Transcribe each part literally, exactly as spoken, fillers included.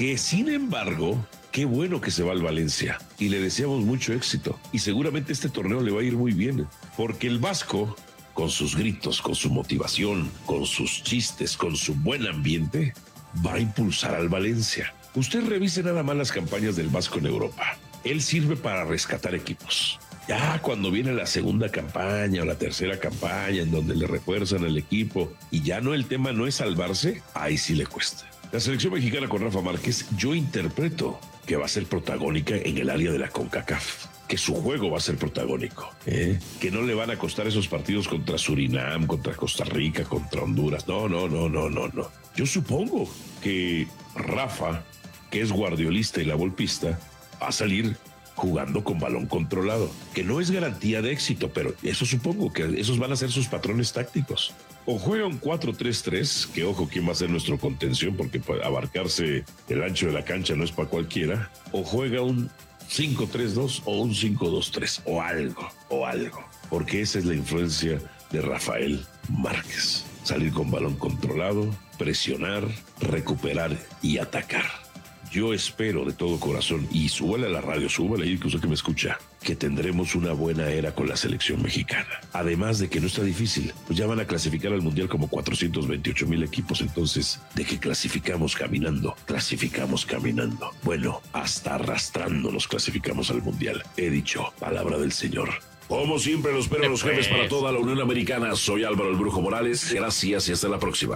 que sin embargo, qué bueno que se va al Valencia y le deseamos mucho éxito. Y seguramente este torneo le va a ir muy bien, porque el Vasco, con sus gritos, con su motivación, con sus chistes, con su buen ambiente, va a impulsar al Valencia. Usted revise nada más las campañas del Vasco en Europa. Él sirve para rescatar equipos. Ya cuando viene la segunda campaña o la tercera campaña en donde le refuerzan el equipo y ya no, el tema no es salvarse, ahí sí le cuesta. La selección mexicana con Rafa Márquez, yo interpreto que va a ser protagónica en el área de la CONCACAF, que su juego va a ser protagónico, ¿eh? Que no le van a costar esos partidos contra Surinam, contra Costa Rica, contra Honduras. No, no, no, no, no, no. Yo supongo que Rafa, que es guardiolista y la volpista, va a salir jugando con balón controlado, que no es garantía de éxito, pero eso supongo que esos van a ser sus patrones tácticos. O juega un cuatro tres tres, que ojo, quién va a ser nuestro contención, porque para abarcarse el ancho de la cancha no es para cualquiera. O juega un cinco tres dos o un cinco dos tres, o algo, o algo. Porque esa es la influencia de Rafael Márquez. Salir con balón controlado, presionar, recuperar y atacar. Yo espero de todo corazón, y súbale a la radio, súbale ahí, que usted que me escucha, que tendremos una buena era con la selección mexicana. Además de que no está difícil, pues ya van a clasificar al Mundial como cuatrocientos veintiocho mil equipos, entonces, de que clasificamos caminando, clasificamos caminando. Bueno, hasta arrastrándonos clasificamos al Mundial. He dicho, palabra del Señor. Como siempre, los espero los jueves para toda la Unión Americana. Soy Álvaro el Brujo Morales, gracias y hasta la próxima.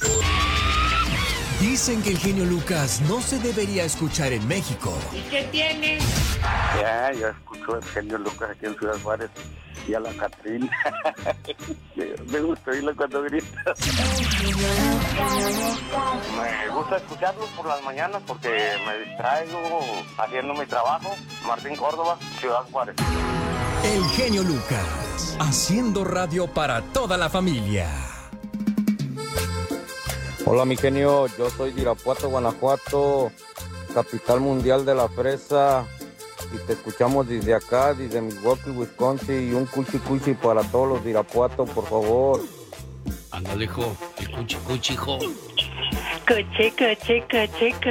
Dicen que el genio Lucas no se debería escuchar en México. ¿Y qué tiene? Ya, yo escucho el genio Lucas aquí en Ciudad Juárez y a la Catrina. Me gusta oírlo cuando grita. Me gusta escucharlo por las mañanas porque me distraigo haciendo mi trabajo. Martín Córdoba, Ciudad Juárez. El genio Lucas, haciendo radio para toda la familia. Hola mi genio, yo soy de Irapuato, Guanajuato, capital mundial de la fresa, y te escuchamos desde acá, desde Milwaukee, Wisconsin, y un cuchi cuchi para todos los de Irapuato, por favor. Ándale, hijo, el cuchi cuchi, hijo. Coche, coche, coche, coche.